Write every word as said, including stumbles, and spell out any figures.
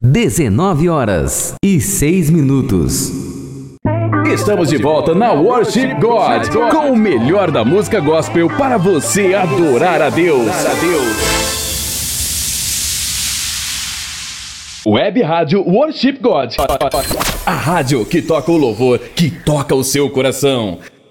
dezenove horas e seis minutos. Estamos de volta na Worship God, com o melhor da música gospel para você adorar a Deus. Web Rádio Worship God, a rádio que toca o louvor, que toca o seu coração.